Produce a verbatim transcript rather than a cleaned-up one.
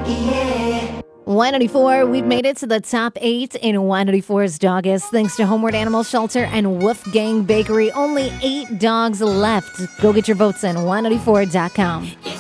one ninety-four, we've made it to the top eight in one ninety-four's Doggiest, thanks to Homeward Animal Shelter and Wolfgang Bakery. Only eight dogs left. Go get your votes in one ninety-four dot com.